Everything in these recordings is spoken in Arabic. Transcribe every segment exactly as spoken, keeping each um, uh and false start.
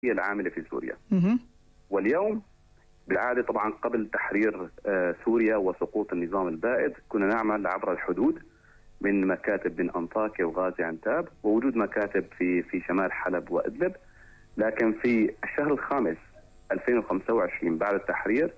هي العاملة في سوريا. واليوم بالعادة طبعا قبل تحرير سوريا وسقوط النظام البائد كنا نعمل عبر الحدود من مكاتب من أنطاكيا وغازي عنتاب، ووجود مكاتب في في شمال حلب وإدلب. لكن في الشهر الخامس ألفين وخمسة وعشرين بعد التحرير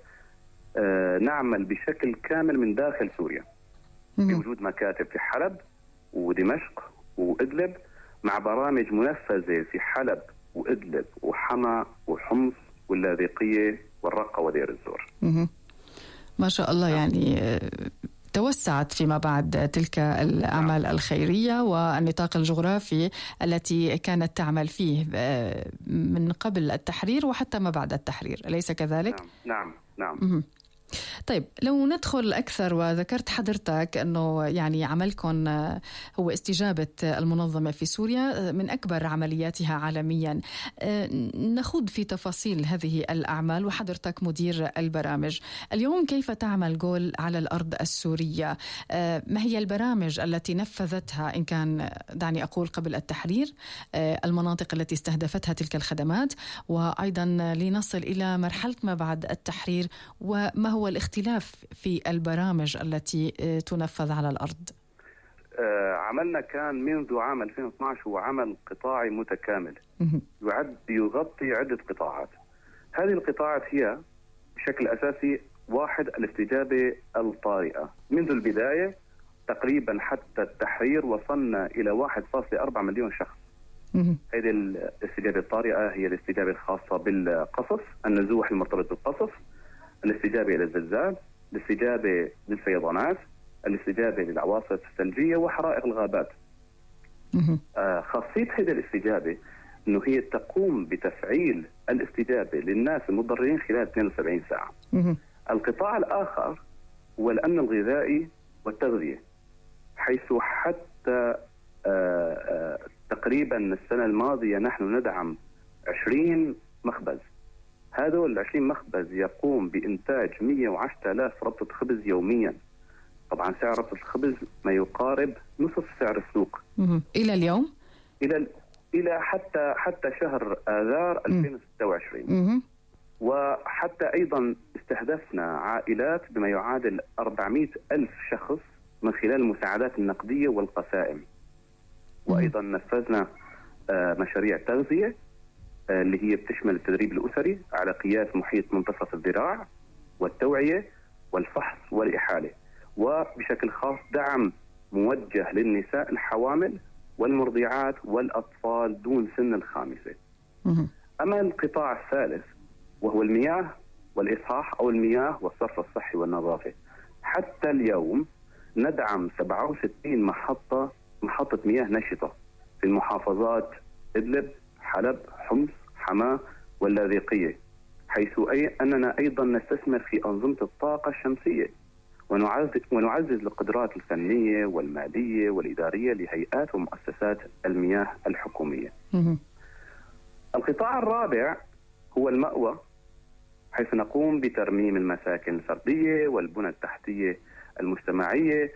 نعمل بشكل كامل من داخل سوريا بوجود مكاتب في حلب ودمشق وإدلب، مع برامج منفذة في حلب وإدلب وحما وحمص واللاذقية والرقة ودير الزور. ما شاء الله. يعني توسعت فيما بعد تلك الأعمال الخيرية والنطاق الجغرافي التي كانت تعمل فيه من قبل التحرير وحتى ما بعد التحرير، أليس كذلك؟ نعم نعم, نعم. طيب لو ندخل أكثر، وذكرت حضرتك أنه يعني عملكم هو استجابة المنظمة في سوريا من أكبر عملياتها عالميا، نخوض في تفاصيل هذه الأعمال وحضرتك مدير البرامج. اليوم كيف تعمل جول على الأرض السورية؟ ما هي البرامج التي نفذتها إن كان دعني أقول قبل التحرير، المناطق التي استهدفتها تلك الخدمات، وأيضا لنصل إلى مرحلة ما بعد التحرير، وما هو الاختلاف في البرامج التي تنفذ على الأرض؟ عملنا كان منذ عام ألفين واثني عشر هو عمل قطاعي متكامل يعد يغطي عدة قطاعات. هذه القطاعات هي بشكل أساسي: واحد، الاستجابة الطارئة. منذ البداية تقريبا حتى التحرير وصلنا إلى واحد فاصلة أربعة مليون شخص. هذه الاستجابة الطارئة هي الاستجابة الخاصة بالقصف، النزوح المرتبط بالقصف، الاستجابة إلى الزلزال، الاستجابة للفيضانات، الاستجابة للعواصف الثلجية وحرائق الغابات. آه خاصية هذه الاستجابة أنه هي تقوم بتفعيل الاستجابة للناس المضررين خلال اثنين وسبعين ساعة. القطاع الآخر هو الأمن الغذائي والتغذية، حيث حتى آه آه تقريبا السنة الماضية نحن ندعم عشرين مخبز. هذول العشرين مخبز يقوم بإنتاج مئة وعشرة آلاف ربطة خبز يوميا. طبعا سعر ربطة الخبز ما يقارب نصف سعر السوق إلى اليوم، إلى إلى حتى حتى شهر آذار ألفين وستة وعشرين. وحتى أيضا استهدفنا عائلات بما يعادل أربعمئة ألف شخص من خلال المساعدات النقدية والقسائم. وأيضا نفذنا مشاريع تغذية اللي هي بتشمل التدريب الأسري على قياس محيط منتصف الذراع والتوعية والفحص والإحالة، وبشكل خاص دعم موجه للنساء الحوامل والمرضعات والأطفال دون سن الخامسة. أما القطاع الثالث وهو المياه والإصحاح أو المياه والصرف الصحي والنظافة، حتى اليوم ندعم سبعة وستين محطة محطة مياه نشطة في المحافظات إدلب، حلب، حمص، حماة واللاذقية، حيث أي أننا أيضا نستثمر في أنظمة الطاقة الشمسية ونعزز, ونعزز القدرات الفنية والمالية والإدارية لهيئات ومؤسسات المياه الحكومية. القطاع الرابع هو المأوى، حيث نقوم بترميم المساكن الفردية والبنى التحتية المجتمعية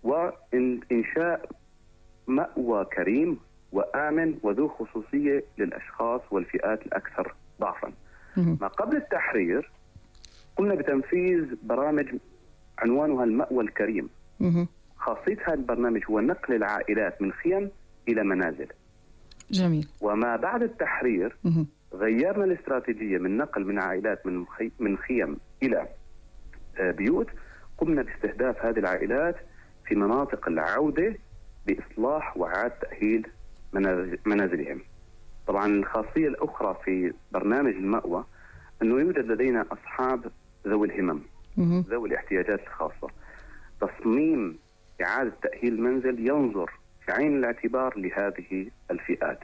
وإنشاء مأوى كريم وآمن وذو خصوصية للأشخاص والفئات الأكثر ضعفا. ما قبل التحرير قمنا بتنفيذ برامج عنوانها المأوى الكريم. خاصية هذا البرنامج هو نقل العائلات من خيم إلى منازل. جميل. وما بعد التحرير غيرنا الاستراتيجية من نقل من عائلات من من خيم إلى بيوت. قمنا باستهداف هذه العائلات في مناطق العودة بإصلاح وإعادة تأهيل منازلهم. طبعا الخاصية الأخرى في برنامج المأوى أنه يوجد لدينا أصحاب ذوي الهمم، ذوي الاحتياجات الخاصة. تصميم إعادة تأهيل المنزل ينظر في عين الاعتبار لهذه الفئات.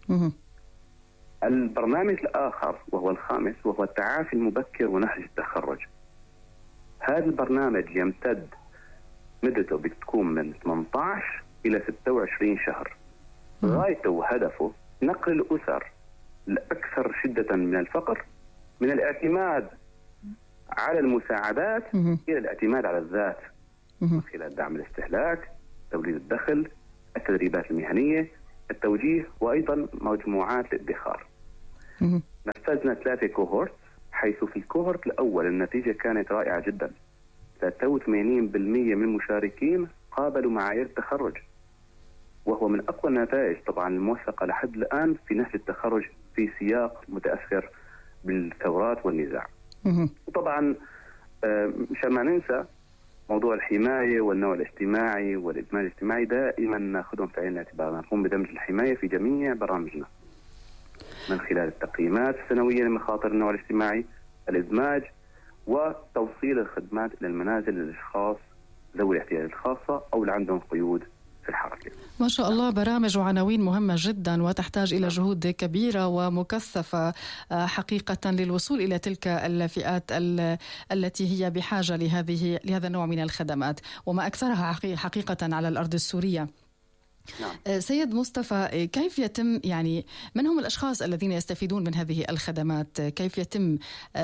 البرنامج الآخر وهو الخامس وهو التعافي المبكر ونهج التخرج. هذا البرنامج يمتد مدته بتكون من ثمانية عشر إلى ستة وعشرين شهر. غايته وهدفه نقل الأسر الأكثر شدة من الفقر من الاعتماد على المساعدات إلى الاعتماد على الذات من خلال دعم الاستهلاك، توليد الدخل، التدريبات المهنية، التوجيه، وأيضا مجموعات الادخار. نفذنا ثلاثة كوهورت، حيث في الكوهورت الأول النتيجة كانت رائعة جدا. ثلاثة وثمانين بالمئة من المشاركين قابلوا معايير التخرج، وهو من أقوى النتائج طبعا الموثقة لحد الآن في نهج التخرج في سياق متأثر بالثورات والنزاع. وطبعا مشان ما ننسى موضوع الحماية والنوع الاجتماعي والإدماج الاجتماعي، دائما نأخذهم في عين الاعتبار. نقوم بدمج الحماية في جميع برامجنا من خلال التقييمات السنوية لمخاطر النوع الاجتماعي، الإدماج، وتوصيل الخدمات إلى المنازل للأشخاص ذوي الاحتياجات الخاصة أو اللي عندهم قيود في الحركة. ما شاء الله، برامج وعناوين مهمة جدا وتحتاج إلى جهود كبيرة ومكثفة حقيقة للوصول إلى تلك الفئات التي هي بحاجة لهذه لهذا النوع من الخدمات، وما أكثرها حقيقة على الأرض السورية. نعم. سيد مصطفى، كيف يتم يعني من هم الأشخاص الذين يستفيدون من هذه الخدمات؟ كيف يتم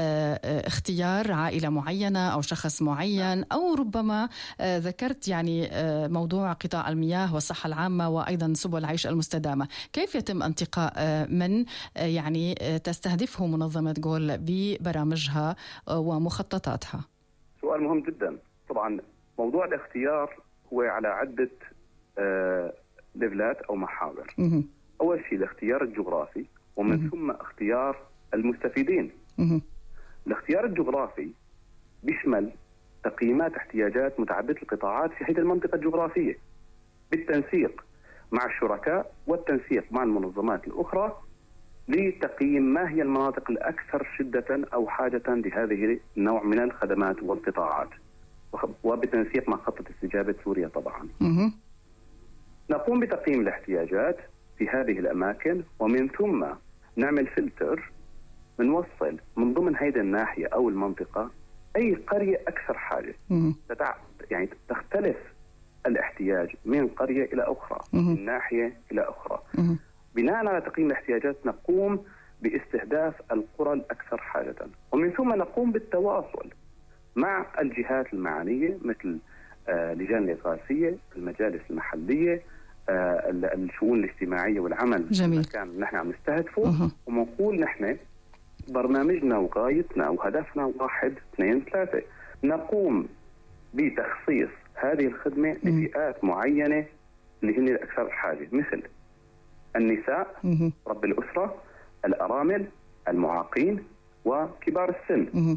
اختيار عائلة معينة أو شخص معين، أو ربما ذكرت يعني موضوع قطاع المياه والصحة العامة وأيضا سبل العيش المستدامة، كيف يتم انتقاء من يعني تستهدفه منظمة جول ببرامجها ومخططاتها؟ سؤال مهم جدا. طبعا موضوع الاختيار هو على عدة آه ليفلات أو محاور. أول شيء الاختيار الجغرافي، ومن مه. ثم اختيار المستفيدين. مه. الاختيار الجغرافي بيشمل تقييمات احتياجات متعددة القطاعات في حيث المنطقة الجغرافية بالتنسيق مع الشركاء والتنسيق مع المنظمات الأخرى لتقييم ما هي المناطق الأكثر شدة أو حاجة لهذه النوع من الخدمات والقطاعات، وبتنسيق مع خطة استجابة سوريا طبعا. مه. نقوم بتقييم الاحتياجات في هذه الأماكن، ومن ثم نعمل فلتر بنوصل من ضمن هذه الناحية أو المنطقة أي قرية أكثر حاجة. يعني تختلف الاحتياج من قرية إلى أخرى، من ناحية إلى أخرى. بناء على تقييم الاحتياجات نقوم باستهداف القرى الأكثر حاجة، ومن ثم نقوم بالتواصل مع الجهات المعنية مثل اللجان الإغاثية، المجالس المحلية، الشؤون الاجتماعية والعمل. جميل. كان نحن عم نستهدفه أه. ومنقول نحن برنامجنا وغايتنا وهدفنا واحد اثنين ثلاثة، نقوم بتخصيص هذه الخدمة لفئات معينة اللي هن الأكثر حاجة، مثل النساء، أه. رب الأسرة، الأرامل، المعاقين، وكبار السن. أه.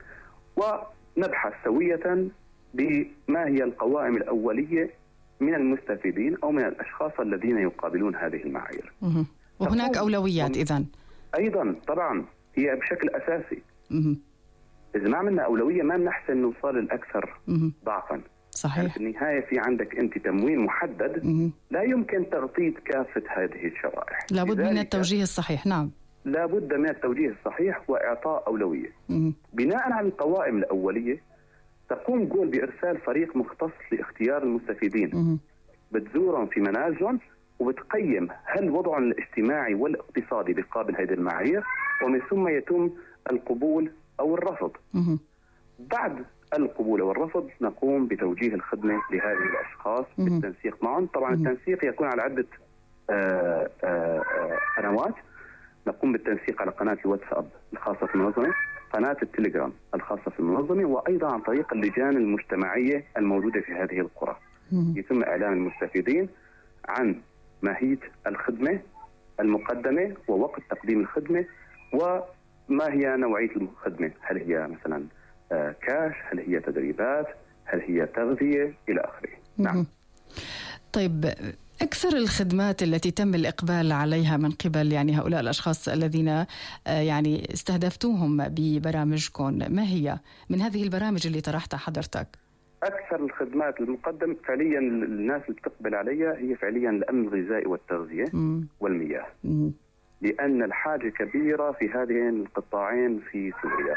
ونبحث سوية بما هي القوائم الأولية من المستفيدين أو من الأشخاص الذين يقابلون هذه المعايير. مه. وهناك أولويات إذن؟ أيضا طبعا هي بشكل أساسي. مه. إذا ما عملنا أولوية ما بنحسن نوصل الأكثر ضعفا. صحيح. يعني في النهاية في عندك أنت تموين محدد، مه. لا يمكن تغطية كافة هذه الشرائح. لابد من التوجيه الصحيح. نعم، لابد من التوجيه الصحيح وإعطاء أولوية. مه. بناء على القوائم الأولية تقوم جول بإرسال فريق مختص لاختيار المستفيدين. مه. بتزورهم في منازلهم وبتقيم هل وضعهم الاجتماعي والاقتصادي بيقابل هذه المعايير، ومن ثم يتم القبول أو الرفض. مه. بعد القبول والرفض نقوم بتوجيه الخدمة لهذه الأشخاص مه. بالتنسيق معهم. طبعا مه. التنسيق يكون على عدة آآ آآ قنوات. نقوم بالتنسيق على قناة الواتساب الخاصة في المنظمة، قناة التليجرام الخاصة في المنظمة، وأيضا عن طريق اللجان المجتمعية الموجودة في هذه القرى. مم. يتم إعلام المستفيدين عن ماهية الخدمة المقدمة ووقت تقديم الخدمة وما هي نوعية الخدمة، هل هي مثلا كاش، هل هي تدريبات، هل هي تغذية إلى آخره. نعم. طيب، أكثر الخدمات التي تم الإقبال عليها من قبل يعني هؤلاء الأشخاص الذين يعني استهدفتوهم ببرامجكم، ما هي من هذه البرامج اللي طرحتها حضرتك؟ أكثر الخدمات المقدم فعليا الناس اللي بتقبل عليها هي فعليا الأمن الغذائي والتغذية م. والمياه، م. لأن الحاجة كبيرة في هذين القطاعين في سوريا.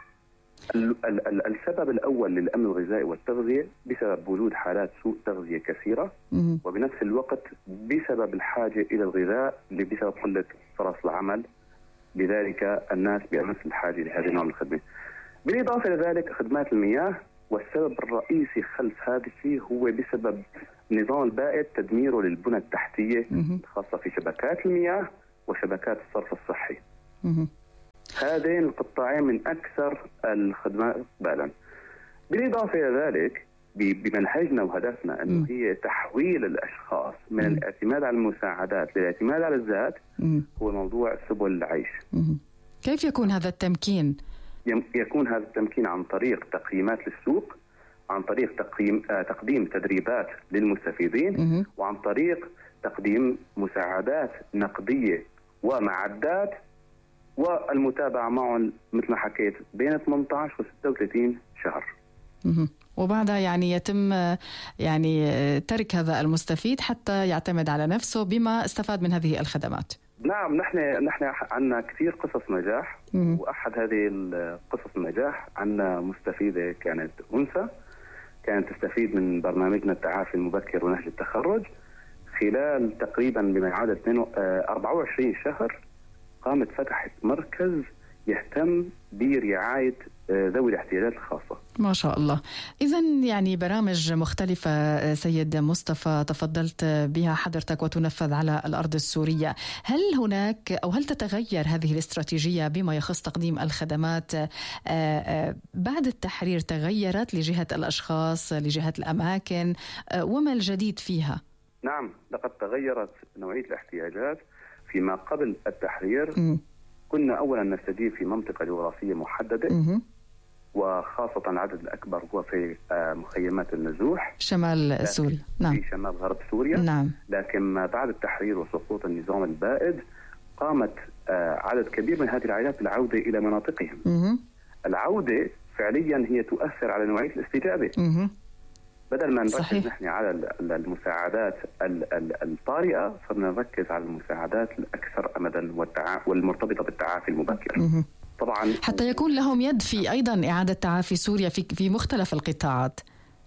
السبب الأول للأمن الغذائي والتغذية بسبب وجود حالات سوء تغذية كثيرة، مم. وبنفس الوقت بسبب الحاجة إلى الغذاء اللي بسبب قلة فرص العمل، لذلك الناس بأمس الحاجة لهذه النوع من الخدمة. بالإضافة إلى ذلك خدمات المياه، والسبب الرئيسي خلف هذا الشيء هو بسبب نظام البائد تدميره للبنى التحتية، مم. خاصة في شبكات المياه وشبكات الصرف الصحي. مم. هذين القطاعين من أكثر الخدمات إقبالا. بالإضافة إلى ذلك بمنهجنا وهدفنا أنه م. هي تحويل الأشخاص من م. الاعتماد على المساعدات للاعتماد على الذات م. هو موضوع سبل العيش. م. كيف يكون هذا التمكين؟ يكون هذا التمكين عن طريق تقييمات للسوق، عن طريق تقييم آه تقديم تدريبات للمستفيدين م. وعن طريق تقديم مساعدات نقدية ومعدات والمتابعة معهم مثل ما حكيت بين ثمانية عشر و ستة وثلاثين شهر. م. وبعدها يعني يتم يعني ترك هذا المستفيد حتى يعتمد على نفسه بما استفاد من هذه الخدمات. نعم، نحن نحن عندنا كثير قصص نجاح، م- واحد هذه القصص النجاح عندنا مستفيده كانت انثى كانت تستفيد من برنامجنا التعافي المبكر ونهج التخرج. خلال تقريبا بما يعادل أربعة وعشرين شهر قامت فتحت مركز يهتم برعاية ذوي الاحتياجات الخاصة. ما شاء الله. إذن يعني برامج مختلفة سيد مصطفى تفضلت بها حضرتك وتنفذ على الأرض السورية. هل هناك أو هل تتغير هذه الاستراتيجية بما يخص تقديم الخدمات بعد التحرير؟ تغيرت لجهة الأشخاص، لجهة الأماكن، وما الجديد فيها؟ نعم، لقد تغيرت نوعية الاحتياجات. فيما قبل التحرير م. كنا أولا نستجيب في منطقة جغرافية محددة م- وخاصة العدد الأكبر هو في مخيمات النزوح شمال سوريا. نعم. في شمال غرب سوريا. نعم. لكن بعد التحرير وسقوط النظام البائد قامت عدد كبير من هذه العائلات بالعودة إلى مناطقهم. م- العودة فعليا هي تؤثر على نوعية الاستجابة. م- بدل ما نركز نحن على المساعدات الطارئة صرنا نركز على المساعدات الأكثر أمدا والمرتبطة بالتعافي المبكر. م- طبعا حتى يكون لهم يد في أيضا إعادة تعافي سوريا في في مختلف القطاعات.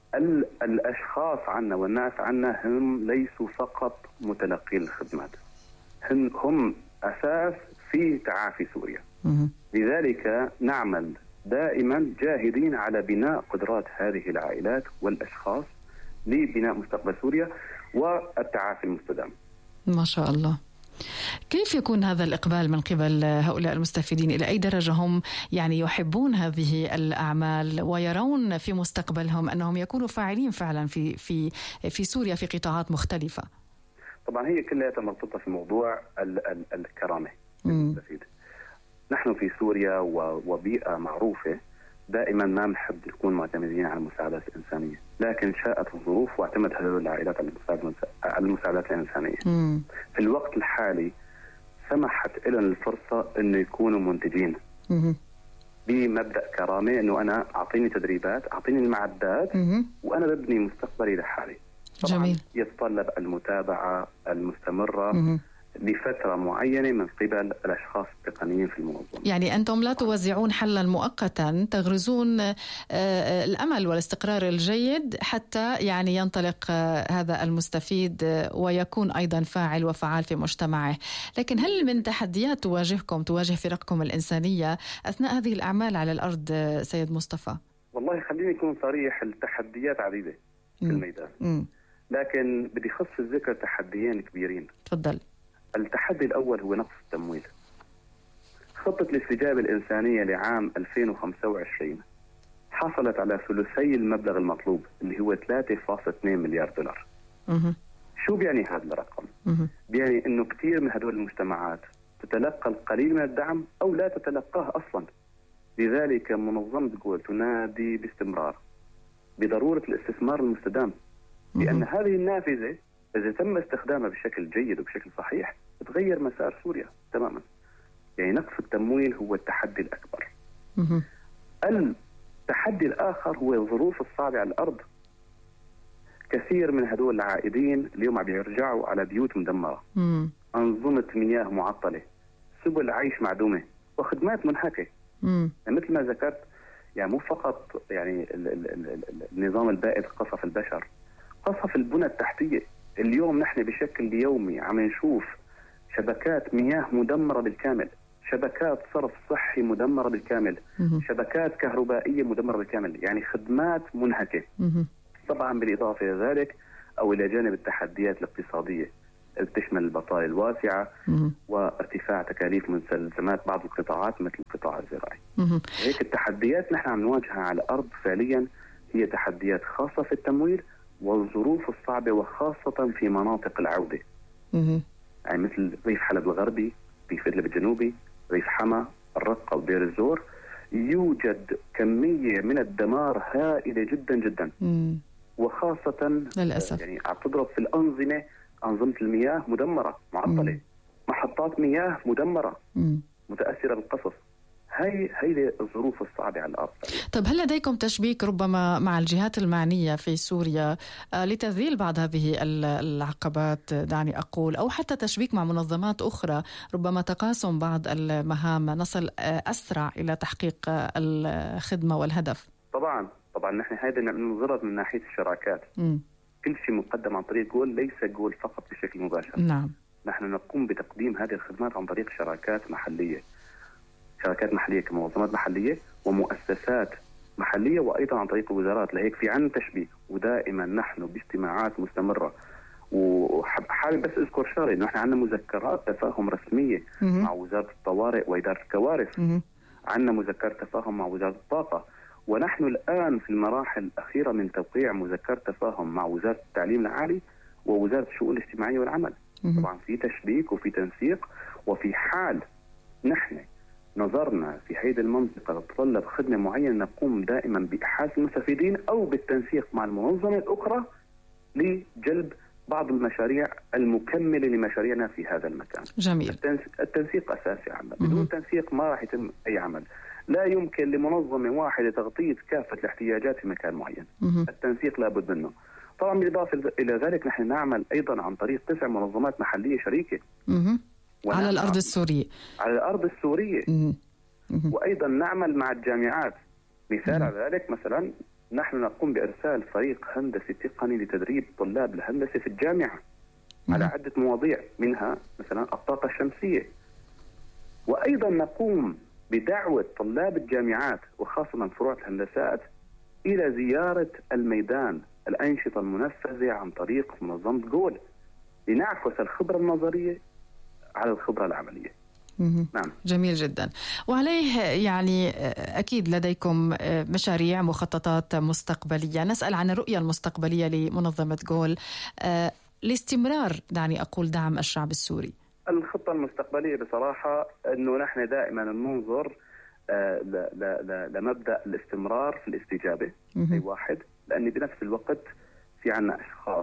الأشخاص عنا والناس عنا هم ليسوا فقط متلقي الخدمات، هم هم أساس في تعافي سوريا. م- لذلك نعمل دائما جاهدين على بناء قدرات هذه العائلات والأشخاص لبناء مستقبل سوريا والتعافي المستدام. ما شاء الله. كيف يكون هذا الإقبال من قبل هؤلاء المستفيدين؟ إلى أي درجة هم يعني يحبون هذه الأعمال ويرون في مستقبلهم أنهم يكونوا فاعلين فعلا في في في سوريا في قطاعات مختلفة؟ طبعا هي كلها مرتبطة في موضوع ال- ال- الكرامة للمستفيد. نحن في سوريا وبيئة معروفة دائما ما نحب نكون معتمدين على المساعدات الإنسانية، لكن شاءت الظروف واعتمد هذول العائلات على المساعدات الإنسانية. مم. في الوقت الحالي سمحت لهم الفرصة أنه يكونوا منتجين مم. بمبدأ كرامة، أنه أنا أعطيني تدريبات، أعطيني المعدات مم. وأنا ببني مستقبلي لحالي. طبعا جميل. يتطلب المتابعة المستمرة مم. لفترة معينة من قبل الأشخاص التقنيين في المنظمة. يعني أنتم لا توزعون حلا مؤقتا، تغرزون الأمل والاستقرار الجيد حتى يعني ينطلق هذا المستفيد ويكون أيضا فاعل وفعال في مجتمعه. لكن هل من تحديات تواجهكم تواجه فرقكم الإنسانية أثناء هذه الأعمال على الأرض سيد مصطفى؟ والله خليني أكون صريح، التحديات عديدة في م. الميدان م. لكن بدي خص الذكر تحديين كبيرين. تفضل. التحدي الأول هو نقص التمويل. خطة الاستجابة الإنسانية لعام ألفين وخمسة وعشرين حصلت على ثلثي المبلغ المطلوب اللي هو ثلاثة فاصلة اثنين مليار دولار. مه. شو بيعني هذا الرقم؟ مه. بيعني إنه كثير من هدول المجتمعات تتلقى القليل من الدعم أو لا تتلقاه أصلا. لذلك منظمة جول تنادي باستمرار بضرورة الاستثمار المستدام، لأن هذه النافذة إذا تم استخدامها بشكل جيد وبشكل صحيح تغير مسار سوريا تماما. يعني نقص التمويل هو التحدي الأكبر. مه. التحدي الآخر هو الظروف الصعبة على الأرض. كثير من هدول العائدين اليوم عم يرجعوا على بيوت مدمرة، مه. أنظمة مياه معطلة، سبل عيش معدومة وخدمات منهكة. يعني مثل ما ذكرت، يعني مو فقط يعني ال ال ال ال النظام البائد قصف البشر، قصف البنى التحتية. اليوم نحن بشكل يومي عم نشوف شبكات مياه مدمرة بالكامل، شبكات صرف صحي مدمرة بالكامل، مه. شبكات كهربائية مدمرة بالكامل، يعني خدمات منهكة. مه. طبعا بالإضافة إلى ذلك أو إلى جانب التحديات الاقتصادية، تشمل البطالة الواسعة وارتفاع تكاليف مستلزمات بعض القطاعات مثل القطاع الزراعي. هيك التحديات نحن عم نواجهها على الأرض فعليا هي تحديات خاصة في التمويل والظروف الصعبة وخاصة في مناطق العودة، يعني مثل ريف حلب الغربي، ريف إدلب الجنوبي، ريف حما، الرقة ودير الزور. يوجد كمية من الدمار هائلة جدا جدا مم. وخاصة للأسف يعني عم تضرب في الأنظمة، أنظمة المياه مدمرة معطلة، مم. محطات مياه مدمرة مم. متأثرة بالقصف. هاي هي الظروف الصعبة على الأرض. طب هل لديكم تشبيك ربما مع الجهات المعنية في سوريا لتذليل بعض هذه العقبات دعني أقول، أو حتى تشبيك مع منظمات أخرى ربما تقاسم بعض المهام نصل أسرع إلى تحقيق الخدمة والهدف؟ طبعا طبعا نحن هذا ننظر من ناحية الشراكات. م. كل شيء مقدم عن طريق جول، ليس جول فقط بشكل مباشر. نعم. نحن نقوم بتقديم هذه الخدمات عن طريق شراكات محلية، شركات محلية كمنظمات محلية ومؤسسات محلية، وأيضا عن طريق الوزارات. لهيك في عنا تشبيك، ودائما نحن باجتماعات مستمرة. وحابب بس أذكر شغلة، إنه نحن عنا مذكرات تفاهم رسمية م- مع وزارة الطوارئ وإدارة الكوارث، عنا مذكرة تفاهم مع وزارة الطاقة، ونحن الآن في المراحل الأخيرة من توقيع مذكرة تفاهم مع وزارة التعليم العالي ووزارة الشؤون الاجتماعية والعمل. م- طبعا في تشبيك وفي تنسيق، وفي حال نحن نظرنا في هذه المنطقة تتطلب خدمة معينة نقوم دائما بإحاز المستفيدين أو بالتنسيق مع المنظمة الأخرى لجلب بعض المشاريع المكملة لمشاريعنا في هذا المكان. جميل. التنسيق أساسي عمل، بدون تنسيق ما راح يتم أي عمل. لا يمكن لمنظمة واحدة تغطية كافة الاحتياجات في مكان معين. مه. التنسيق لابد منه. طبعا بالإضافة إلى ذلك نحن نعمل أيضا عن طريق تسع منظمات محلية شريكة على الأرض السورية على الأرض السورية مه. مه. وأيضا نعمل مع الجامعات. مثال على ذلك مثلا نحن نقوم بإرسال فريق هندسي تقني لتدريب طلاب الهندسة في الجامعة مه. على عدة مواضيع، منها مثلا الطاقة الشمسية. وأيضا نقوم بدعوة طلاب الجامعات وخاصة فروع الهندسات إلى زيارة الميدان، الأنشطة المنفذة عن طريق منظمة جول، لنعكس الخبرة النظرية على الخبرة العملية. نعم. جميل جدا. وعليه يعني أكيد لديكم مشاريع مخططات مستقبلية. نسأل عن الرؤية المستقبلية لمنظمة جول لاستمرار دعني أقول دعم الشعب السوري. الخطة المستقبلية بصراحة أنه نحن دائما ننظر لمبدأ الاستمرار في الاستجابة. أي واحد، لأن بنفس الوقت في عنا أشخاص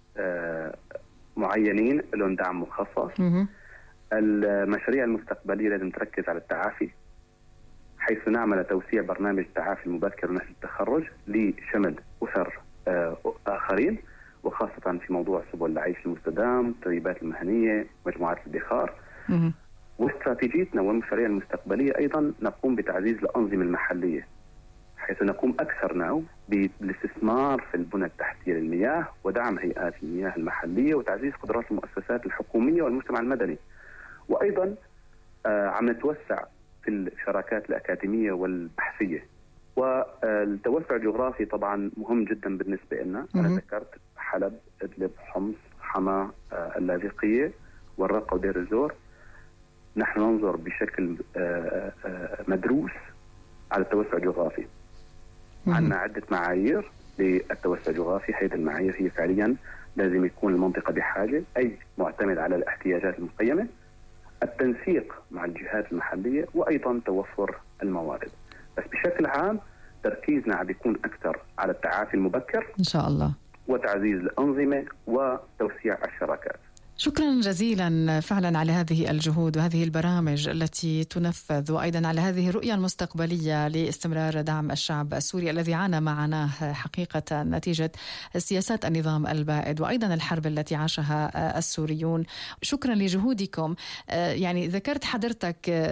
معينين لهم دعم مخصص. المشاريع المستقبلية لازم تركز على التعافي، حيث نعمل توسيع برنامج التعافي المبكر ونحن التخرج لشمل أسر آخرين، وخاصة في موضوع سبل العيش المستدام، التدريبات المهنية، مجموعات الادخار. واستراتيجيتنا والمشاريع المستقبلية أيضا نقوم بتعزيز الأنظمة المحلية، حيث نقوم أكثر ناو بالاستثمار في البنى التحتية للمياه ودعم هيئات المياه المحلية وتعزيز قدرات المؤسسات الحكومية والمجتمع المدني. وأيضا آه عم نتوسع في الشراكات الأكاديمية والبحثية. والتوسع الجغرافي طبعا مهم جدا بالنسبة لنا. أنا ذكرت حلب، إدلب، حمص، حما، آه اللاذقية والرقة ودير الزور. نحن ننظر بشكل آه آه مدروس على التوسع الجغرافي. عندنا عدة معايير للتوسع الجغرافي. هذه المعايير هي فعليا لازم يكون المنطقة بحاجة، أي معتمد على الاحتياجات المقيمة، التنسيق مع الجهات المحلية، وأيضا توفر الموارد. بس بشكل عام تركيزنا عم بيكون أكثر على التعافي المبكر إن شاء الله، وتعزيز الأنظمة وتوسيع الشراكات. شكرا جزيلا فعلا على هذه الجهود وهذه البرامج التي تنفذ، وأيضا على هذه الرؤية المستقبلية لاستمرار دعم الشعب السوري الذي عانى معاناه حقيقة نتيجة سياسات النظام البائد وأيضا الحرب التي عاشها السوريون. شكرا لجهودكم. يعني ذكرت حضرتك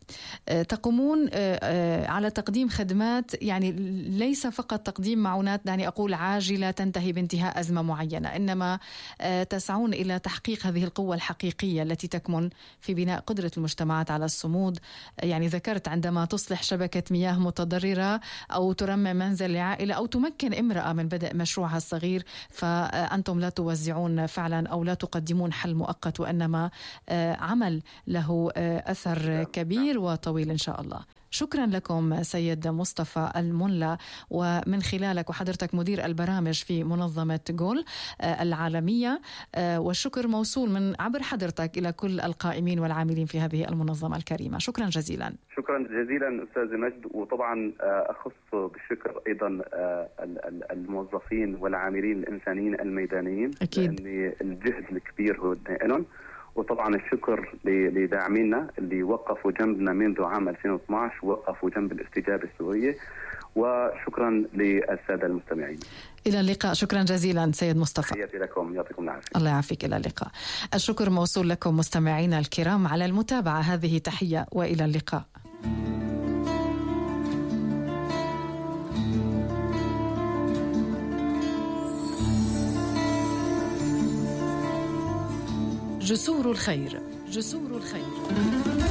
تقومون على تقديم خدمات، يعني ليس فقط تقديم معونات دعني أقول عاجلة تنتهي بانتهاء أزمة معينة، إنما تسعون إلى تحقيق هذه القوة الحقيقية التي تكمن في بناء قدرة المجتمعات على الصمود. يعني ذكرت عندما تصلح شبكة مياه متضررة أو ترمم منزل لعائلة أو تمكن امرأة من بدء مشروعها الصغير، فأنتم لا توزعون فعلا أو لا تقدمون حل مؤقت، وإنما عمل له أثر كبير وطويل إن شاء الله. شكرا لكم سيد مصطفى الملا، ومن خلالك وحضرتك مدير البرامج في منظمة جول العالمية، والشكر موصول من عبر حضرتك إلى كل القائمين والعاملين في هذه المنظمة الكريمة. شكرا جزيلا. شكرا جزيلا أستاذ مجد، وطبعا أخص بالشكر أيضا الموظفين والعاملين الإنسانيين الميدانيين، أكيد. لأن الجهد الكبير هو لهم، وطبعا الشكر لداعمينا اللي وقفوا جنبنا منذ عام ألفين واثني عشر، وقفوا جنب الاستجابة السورية، وشكرا للسادة المستمعين. إلى اللقاء. شكرا جزيلا سيد مصطفى. تحياتي لكم، يعطيكم العافية. الله يعافيك. إلى اللقاء. الشكر موصول لكم مستمعينا الكرام على المتابعة. هذه تحية وإلى اللقاء. جسور الخير، جسور الخير.